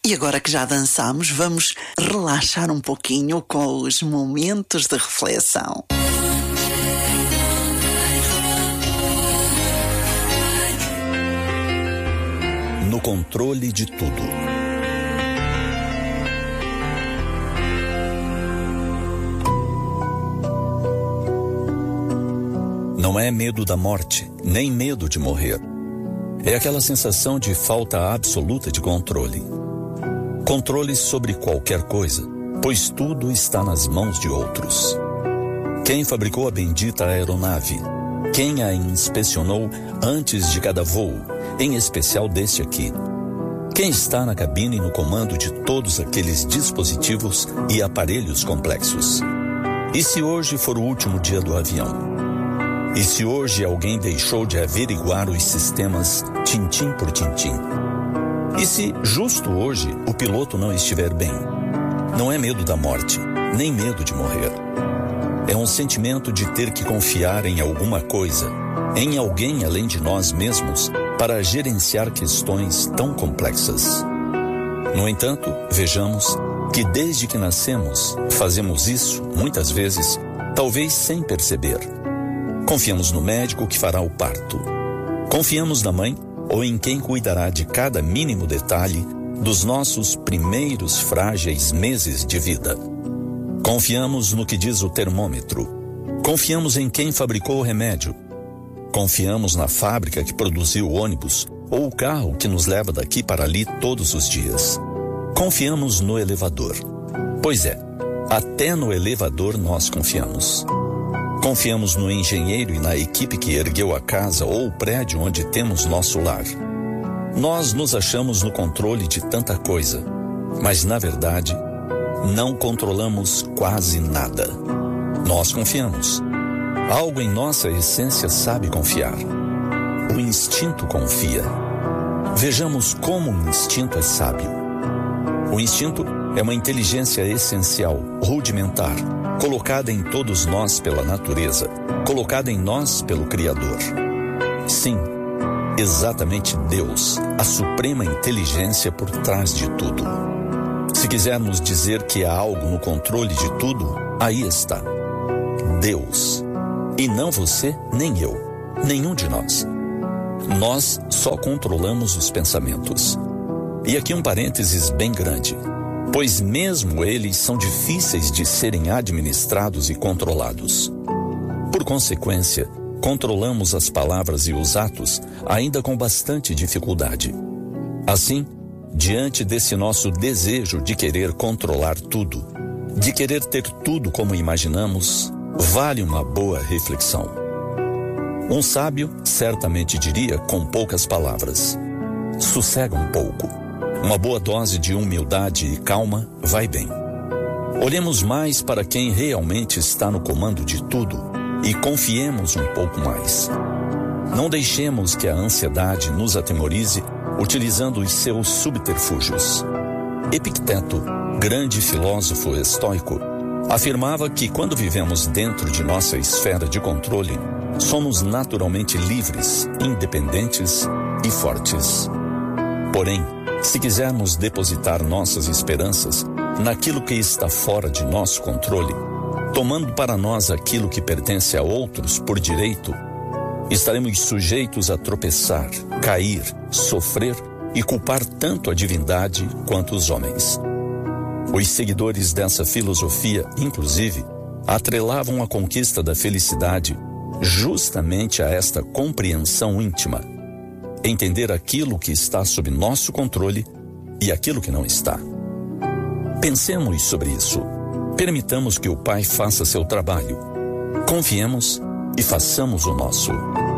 E agora que já dançamos, vamos relaxar um pouquinho com os momentos de reflexão. No controle de tudo. Não é medo da morte, nem medo de morrer. É aquela sensação de falta absoluta de controle. Controle sobre qualquer coisa, pois tudo está nas mãos de outros. Quem fabricou a bendita aeronave? Quem a inspecionou antes de cada voo, em especial deste aqui? Quem está na cabine e no comando de todos aqueles dispositivos e aparelhos complexos? E se hoje for o último dia do avião? E se hoje alguém deixou de averiguar os sistemas tintim por tintim? E se justo hoje o piloto não estiver bem? Não é medo da morte, nem medo de morrer. É um sentimento de ter que confiar em alguma coisa, em alguém além de nós mesmos, para gerenciar questões tão complexas. No entanto, vejamos que desde que nascemos, fazemos isso, muitas vezes, talvez sem perceber. Confiamos no médico que fará o parto. Confiamos na mãe ou em quem cuidará de cada mínimo detalhe dos nossos primeiros frágeis meses de vida. Confiamos no que diz o termômetro. Confiamos em quem fabricou o remédio. Confiamos na fábrica que produziu o ônibus ou o carro que nos leva daqui para ali todos os dias. Confiamos no elevador. Pois é, até no elevador nós confiamos. Confiamos no engenheiro e na equipe que ergueu a casa ou o prédio onde temos nosso lar. Nós nos achamos no controle de tanta coisa, mas na verdade, não controlamos quase nada. Nós confiamos. Algo em nossa essência sabe confiar. O instinto confia. Vejamos como o instinto é sábio. O instinto é uma inteligência essencial, rudimentar, colocada em todos nós pela natureza, colocada em nós pelo Criador. Sim, exatamente Deus, a suprema inteligência por trás de tudo. Se quisermos dizer que há algo no controle de tudo, aí está. Deus. E não você, nem eu, nenhum de nós. Nós só controlamos os pensamentos. E aqui um parênteses bem grande. Pois mesmo eles são difíceis de serem administrados e controlados. Por consequência, controlamos as palavras e os atos ainda com bastante dificuldade. Assim, diante desse nosso desejo de querer controlar tudo, de querer ter tudo como imaginamos, vale uma boa reflexão. Um sábio certamente diria com poucas palavras: sossega um pouco. Uma boa dose de humildade e calma vai bem. Olhemos mais para quem realmente está no comando de tudo e confiemos um pouco mais. Não deixemos que a ansiedade nos atemorize utilizando os seus subterfúgios. Epicteto, grande filósofo estoico, afirmava que quando vivemos dentro de nossa esfera de controle, somos naturalmente livres, independentes e fortes. Porém, se quisermos depositar nossas esperanças naquilo que está fora de nosso controle, tomando para nós aquilo que pertence a outros por direito, estaremos sujeitos a tropeçar, cair, sofrer e culpar tanto a divindade quanto os homens. Os seguidores dessa filosofia, inclusive, atrelavam a conquista da felicidade justamente a esta compreensão íntima. Entender aquilo que está sob nosso controle e aquilo que não está. Pensemos sobre isso. Permitamos que o Pai faça seu trabalho. Confiemos e façamos o nosso.